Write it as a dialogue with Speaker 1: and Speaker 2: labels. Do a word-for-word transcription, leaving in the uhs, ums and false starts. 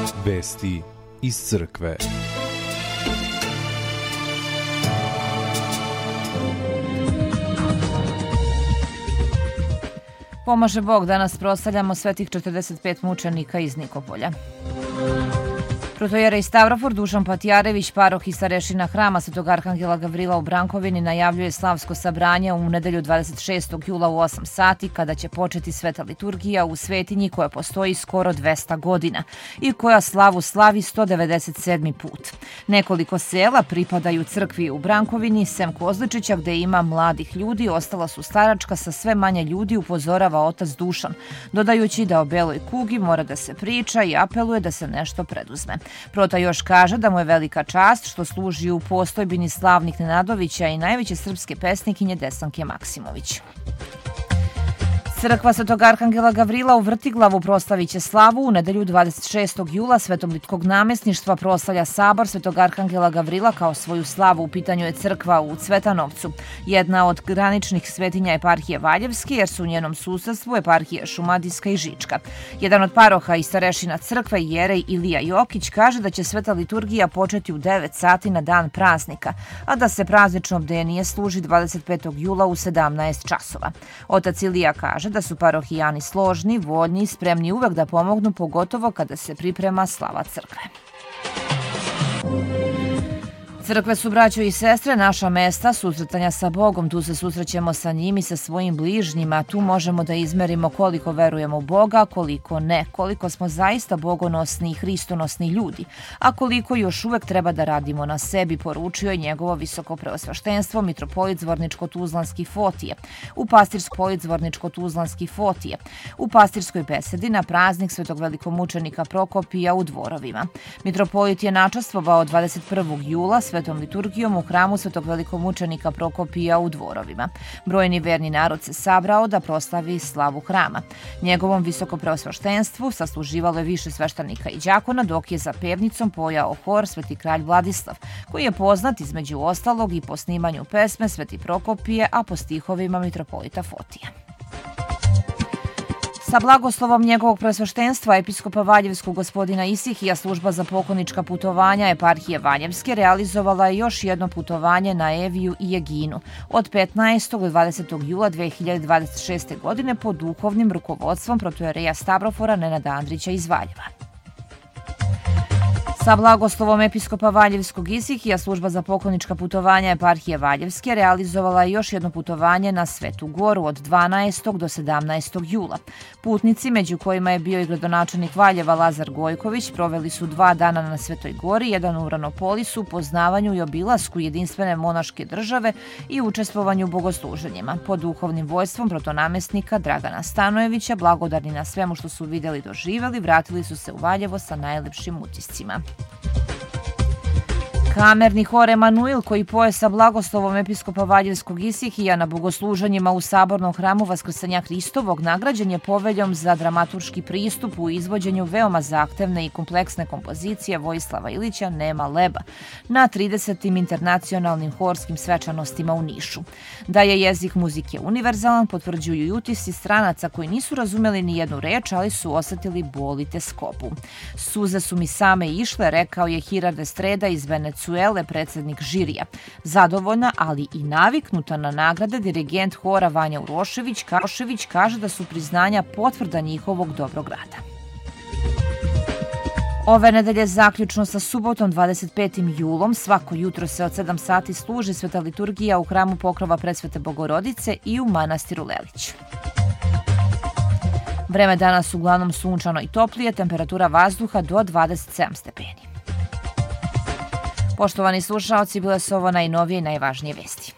Speaker 1: Vesti iz crkve.
Speaker 2: Pomaže Bog, danas proslavljamo svetih četrdeset pet mučenika iz Nikopolja. Protojerej Stavrofor Dušan Patijarević, paroh i starešina hrama Svetog Arhangela Gavrila u Brankovini, najavljuje slavsko sabranje u nedelju dvadeset šestog jula u osam sati, kada će početi sveta liturgija u svetinji koja postoji skoro dvesta godina i koja slavu slavi sto devedeset sedmi put. Nekoliko sela pripadaju crkvi u Brankovini, sem Kozličića gde ima mladih ljudi, ostala su staračka, sa sve manje ljudi, upozorava otac Dušan, dodajući da o beloj kugi mora da se priča i apeluje da se nešto preduzme. Prota još kaže da mu je velika čast što služi u postojbini slavnih Nenadovića i najveće srpske pesnikinje Desanke Maksimović. Crkva Svetog Arhangela Gavrila u Vrtiglavu proslavit će slavu u nedelju dvadeset šestog jula. Svetolikog namestništva proslavlja sabor Svetog Arhangela Gavrila kao svoju slavu. U pitanju je crkva u Cvetanovcu, jedna od graničnih svetinja eparhije Valjevske, jer su u njenom susedstvu eparhije Šumadijska i Žička. Jedan od paroha i starešina crkve, jerej Ilija Jokić, kaže da će sveta liturgija početi u devet sati na dan praznika, a da se praznično bdenije služi dvadeset petog jula u sedamnaest časova. Otac Ilija kaže da su parohijani složni, voljni i spremni uvek da pomognu, pogotovo kada se priprema slava crkve. Crkve su, braćo i sestre, naša mesta susretanja sa Bogom. Tu se susrećemo sa njim i sa svojim bližnjima. Tu možemo da izmerimo koliko verujemo u Boga, koliko ne, koliko smo zaista bogonosni i hristonosni ljudi, a koliko još uvek treba da radimo na sebi, poručio je njegovo visoko preosveštenstvo mitropolit Zvorničko-Tuzlanski Fotije u pastirskoj polit Zvorničko-Tuzlanski Fotije u pastirskoj besedi na praznik svetog velikomučenika Prokopija u Dvorovima. Mitropolit je načastvovao dvadeset prvog jula svetom liturgijom u hramu svetog velikomučenika Prokopija u Dvorovima. Brojni verni narod se sabrao da proslavi slavu hrama. Njegovom visokopreosveštenstvu sasluživalo je više sveštenika i đakona, dok je za pevnicom pojao hor Sveti kralj Vladislav, koji je poznat između ostalog i po snimanju pesme Sveti Prokopije, a po stihovima mitropolita Fotija. Sa blagoslovom njegovog preosveštenstva episkopa Valjevskog gospodina Isihija, služba za poklonička putovanja eparhije Valjevske realizovala je još jedno putovanje na Eviju i Eginu od petnaestog do dvadesetog jula dve hiljade dvadeset šeste. godine pod duhovnim rukovodstvom protojereja Stavrofora Nenada Andrića iz Valjeva. Sa blagoslovom episkopa Valjevskog Isihija, služba za poklonička putovanja eparhije Valjevske realizovala je još jedno putovanje na Svetu Goru od dvanaestog do sedamnaestog jula. Putnici, među kojima je bio i gradonačelnik Valjeva Lazar Gojković, proveli su dva dana na Svetoj Gori, jedan u Ranopolisu, upoznavanju i obilasku jedinstvene monaške države i učestvovanju u bogosluženjima. Pod duhovnim vojstvom protonamestnika Dragana Stanojevića, blagodarni na svemu što su videli i doživeli, vratili su se u Valjevo sa najlepšim utiscima. Kamerni hor Emanuil, koji poje sa blagoslovom episkopa Valjevskog Isihija na bogosluženjima u Sabornom hramu Vaskrsenja Hristovog, nagrađen je poveljom za dramaturški pristup u izvođenju veoma zahtevne i kompleksne kompozicije Vojislava Ilića Nema leba na tridesetim internacionalnim horskim svečanostima u Nišu. Da je jezik muzike univerzalan potvrđuju i utisci stranaca koji nisu razumeli ni jednu reč, ali su osetili bol i teskobu. Suze su mi same išle, rekao je Hirarde Streda iz Venecuele, predsednik žirija. Zadovoljna, ali i naviknuta na nagrade, dirigent hora Vanja Urošević Karošević kaže da su priznanja potvrda njihovog dobrog rada. Ove nedelje zaključno sa subotom dvadeset petim julom svako jutro se od sedam sati služi sveta liturgija u hramu Pokrova Presvete Bogorodice i u manastiru Lelić. Vreme danas uglavnom sunčano i toplije, temperatura vazduha do dvadeset sedam stepeni. Poštovani slušaoci, bile su ovo najnovije i najvažnije vesti.